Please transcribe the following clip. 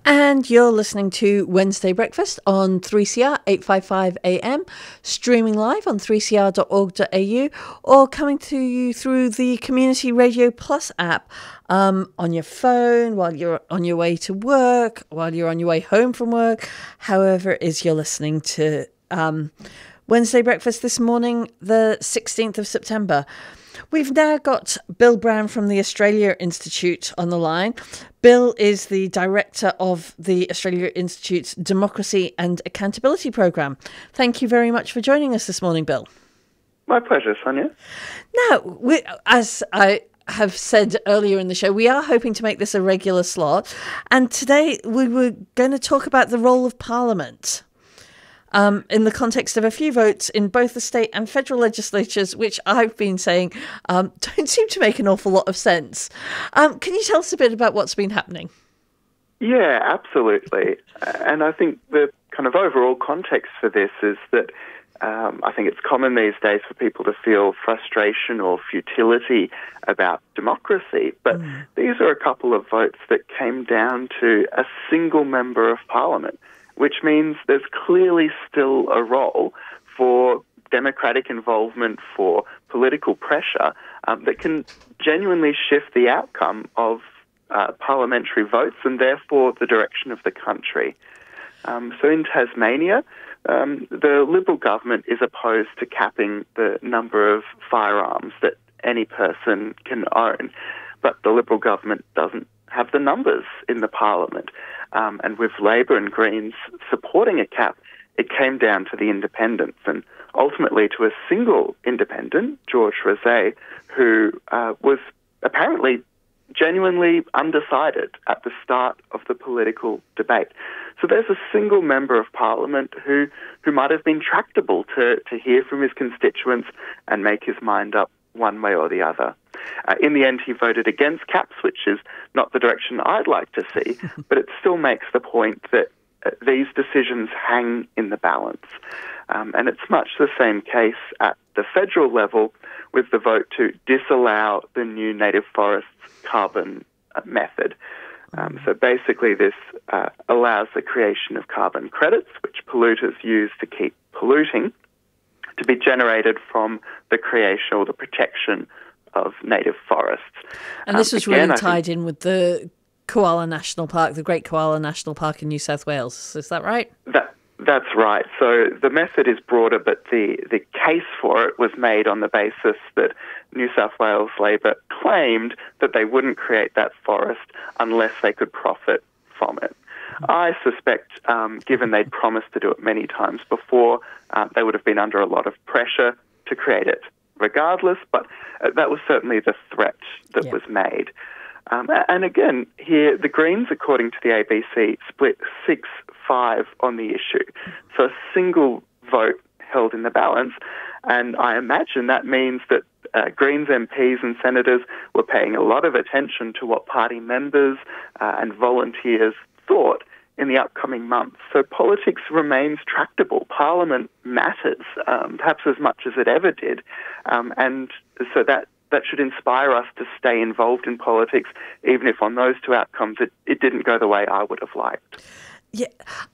And you're listening to Wednesday Breakfast on 3CR 855 AM, streaming live on 3cr.org.au, or coming to you through the Community Radio Plus app on your phone, while you're on your way to work, while you're on your way home from work, however it is you're listening to Wednesday Breakfast this morning, the 16th of September. We've now got Bill Brown from the Australia Institute on the line. Bill is the director of the Australia Institute's Democracy and Accountability Programme. Thank you very much for joining us this morning, Bill. My pleasure, Sonia. Now, as I have said earlier in the show, we are hoping to make this a regular slot. And today we were going to talk about the role of Parliament. In the context of a few votes in both the state and federal legislatures, which I've been saying don't seem to make an awful lot of sense. Can you tell us a bit about what's been happening? Yeah, absolutely. And I think the kind of overall context for this is that I think it's common these days for people to feel frustration or futility about democracy. But these are a couple of votes that came down to a single member of Parliament, which means there's clearly still a role for democratic involvement, for political pressure that can genuinely shift the outcome of parliamentary votes and therefore the direction of the country. So in Tasmania, the Liberal government is opposed to capping the number of firearms that any person can own, but the Liberal government doesn't have the numbers in the parliament. And with Labor and Greens supporting a cap, it came down to the independents and ultimately to a single independent, George Rozay, who was apparently genuinely undecided at the start of the political debate. So there's a single member of Parliament who might have been tractable to hear from his constituents and make his mind up one way or the other. In the end, he voted against caps, which is not the direction I'd like to see, but it still makes the point that these decisions hang in the balance. And it's much the same case at the federal level with the vote to disallow the new native forests carbon method. So basically this allows the creation of carbon credits, which polluters use to keep polluting, to be generated from the creation or the protection of native forests. And this was really tied in with the Koala National Park, the Great Koala National Park in New South Wales. Is that right? That's right. So the method is broader, but the case for it was made on the basis that New South Wales Labor claimed that they wouldn't create that forest unless they could profit from it. I suspect, given they'd promised to do it many times before, they would have been under a lot of pressure to create it regardless, but that was certainly the threat that was made. And again, here, the Greens, according to the ABC, split 6-5 on the issue. So a single vote held in the balance, and I imagine that means that Greens MPs and senators were paying a lot of attention to what party members and volunteers thought in the upcoming months. So politics remains tractable. Parliament matters, perhaps as much as it ever did. And so that should inspire us to stay involved in politics, even if on those two outcomes it didn't go the way I would have liked. Yeah,